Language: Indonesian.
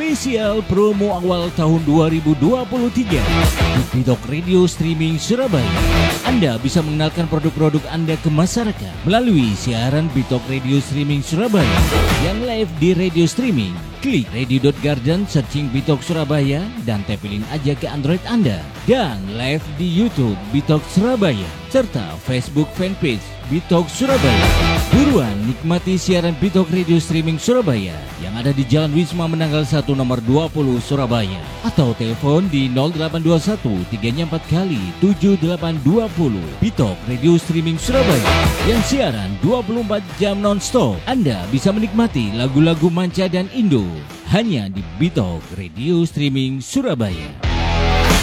spesial promo awal tahun 2023 di Bitok Radio Streaming Surabaya. Anda bisa mengenalkan produk-produk Anda ke masyarakat melalui siaran Bitok Radio Streaming Surabaya yang live di radio streaming. Klik radio.garden, searching Bitok Surabaya, dan tempelin aja ke Android Anda. Dan live di YouTube Bitok Surabaya, serta Facebook fanpage Bitok Surabaya. Buruan nikmati siaran Bitok Radio Streaming Surabaya yang ada di Jalan Wisma Menanggal 1 nomor 20 Surabaya. Atau telepon di 0821 344 kali 7820. Bitok Radio Streaming Surabaya yang siaran 24 jam non-stop. Anda bisa menikmati lagu-lagu manca dan Indo hanya di Bitok Radio Streaming Surabaya.